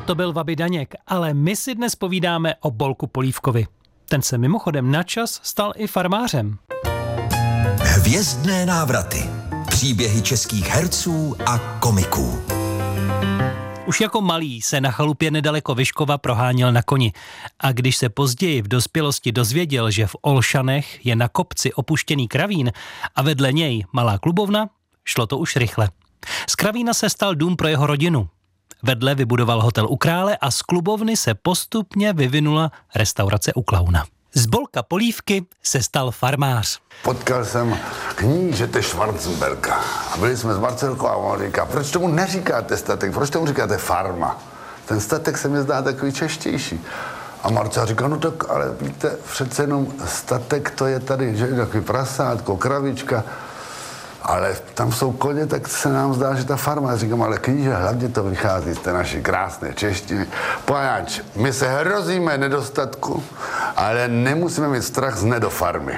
To byl Vaby Daněk, ale my si dnes povídáme o Bolku Polívkovi. Ten se mimochodem načas stal i farmářem. Hvězdné návraty. Příběhy českých herců a komiků. Už jako malý se na chalupě nedaleko Vyškova proháněl na koni. A když se později v dospělosti dozvěděl, že v Olšanech je na kopci opuštěný kravín a vedle něj malá klubovna, šlo to už rychle. Z kravína se stal dům pro jeho rodinu. Vedle vybudoval hotel u Krále a z klubovny se postupně vyvinula restaurace u Klauna. Z Bolka Polívky se stal farmář. Potkal jsem knížete Schwarzenberga a byli jsme s Marcelkou a on říká, proč tomu neříkáte statek, proč tomu říkáte farma? Ten statek se mi zdá takový češtější. A Marcel říká, no tak, ale víte, přece jenom statek to je tady, že takový prasátko, kravička, ale tam jsou koně, tak se nám zdá, že ta farma. Říkám, ale kníže, hlavně to vychází z té naší krásné češtiny. Pojáč, my se hrozíme nedostatku, ale nemusíme mít strach z nedofarmy.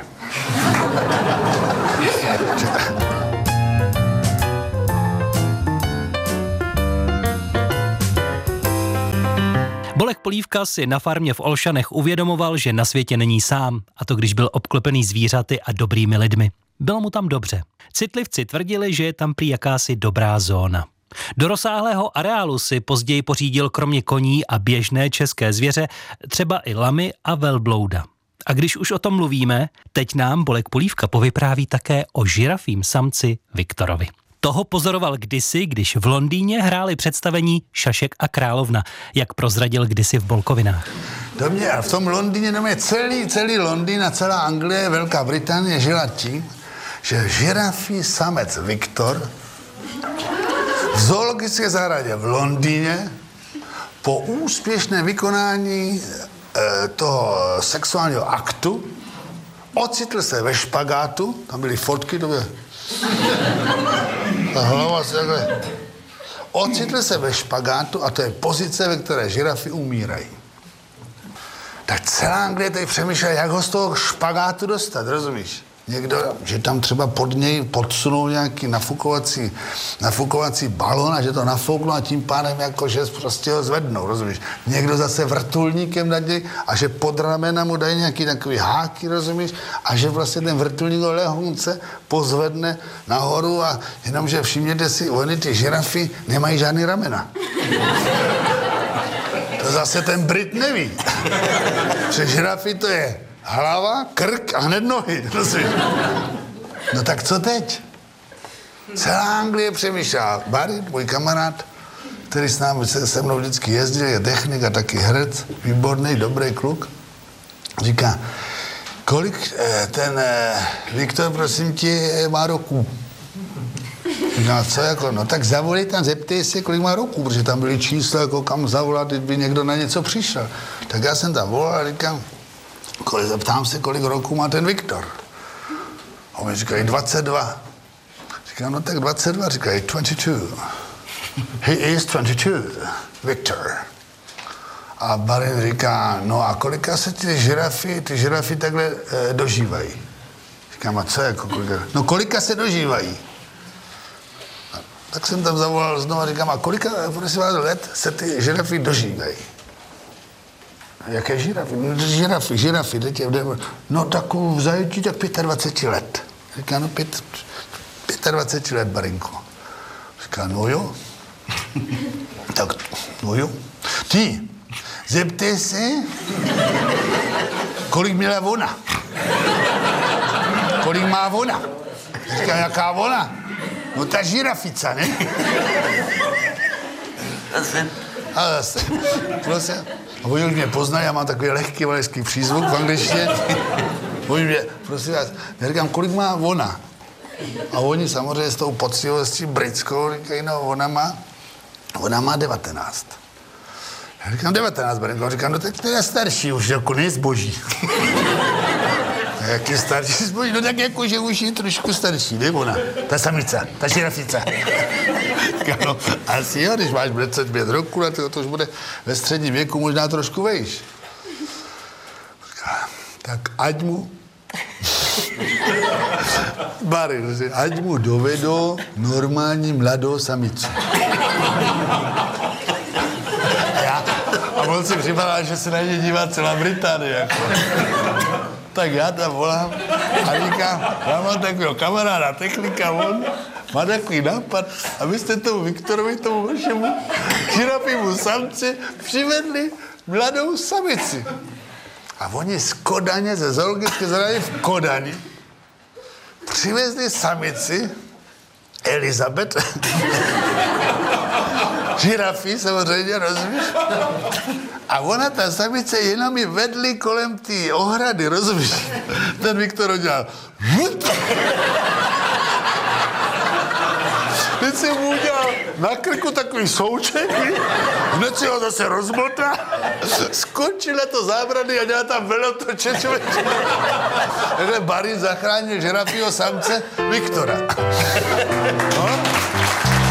Bolek Polívka si na farmě v Olšanech uvědomoval, že na světě není sám, a to když byl obklopený zvířaty a dobrými lidmi. Bylo mu tam dobře. Citlivci tvrdili, že je tam prý jakási dobrá zóna. Do rozsáhlého areálu si později pořídil kromě koní a běžné české zvěře třeba i lamy a velblouda. A když už o tom mluvíme, teď nám Bolek Polívka povypráví také o žirafím samci Viktorovi. Toho pozoroval kdysi, když v Londýně hráli představení Šašek a královna, jak prozradil kdysi v Bolkovinách. V tom Londýně celý Londýn a celá Anglie, Velká Británie žila tím, že žirafí samec Viktor v zoologické zahradě v Londýně po úspěšném vykonání toho sexuálního aktu ocitl se ve špagátu, tam byly fotky, to bylo... Ta hlava se takhle... Ocitl se ve špagátu a to je pozice, ve které žirafy umírají. Tak celá Anglie tady přemýšlel, jak ho z toho špagátu dostat, rozumíš? Někdo, že tam třeba pod něj podsunul nějaký nafukovací balon a že to nafouklo a tím pádem jako, že prostě ho zvednou, rozumíš? Někdo zase vrtulníkem nad něj a že pod ramena mu dají nějaký takový háky, rozumíš? A že vlastně ten vrtulník ho lehonce pozvedne nahoru a jenomže všimněte si, oni ty žirafy nemají žádný ramena. To zase ten Brit neví. Že žirafy to je hlava, krk a hned nohy. No tak co teď? Celá Anglie přemýšlá. Barry, můj kamarád, který s námi se mnou vždycky jezdil, je technik a taky herec, výborný, dobrý kluk, říká, kolik ten Viktor, prosím tě, má roků? No co jako, no tak zavolej tam, zeptej se, kolik má roků, protože tam byly čísla, jako kam zavolat, když by někdo na něco přišel. Tak já jsem tam volal a říkám, ptám se, kolik roků má ten Viktor. A oni říkají 22. Říkám, no tak 22, říkají 22. He is 22, Viktor. A Barin říká, no a kolika se ty žirafy takhle dožívají? Říkám, a co jako kolika? No kolika se dožívají? A tak jsem tam zavolal znovu a říkám, a kolika, prosím vás, let se ty žirafy dožívají? Jaké žirafy? Žirafy. No takovou v zajetí tak 25 let. Říká, no 25 let, Barinko. Říká, no jo. Tak, no jo. Ty, zeptej se, kolik měla ona. Kolik má ona. Říká, jaká ona? No ta žirafica, ne? A zase. Prosím. A oni už mě poznají, já mám takový lehký valeský přízvuk v angličtině. Oni mě, prosím vás, já říkám, kolik má ona? A oni samozřejmě s tou poctivostí britskou říkají, no ona má 19. Já říkám, 19, Barinko. Říkám, no teď to je starší už, jako nejzboží. Jak je starší zboží? No tak jako, že už je trošku starší, ne ona? Ta samice, ta žirafice. No, asi jo, když máš 25 roku, to už bude ve středním věku možná trošku vejš. Tak ať mu... Bary, ať mu dovedou normální mladou samicu. on si připadá, že se na ně dívá celá Británie. Jako. Tak já tam volám a říkám, já mám takového kamaráda, technika, on má takový nápad, abyste tomu Viktorovi, tomu vašemu žirafimu samci přivedli mladou samici. A oni z Kodaně, ze zoologické zahrady v Kodani, přivezli samici, Elizabeth, žirafy samozřejmě, rozumíš? A ona, ta samice, jenom ji vedli kolem té ohrady, rozumíš? Ten Viktor udělal. Teď si mu udělal na krku takový souček, hned si ho zase rozmotá, skončila to zábrany a dělá tam velotoče, člověče. Takhle Barry zachránil žirafího samce Viktora.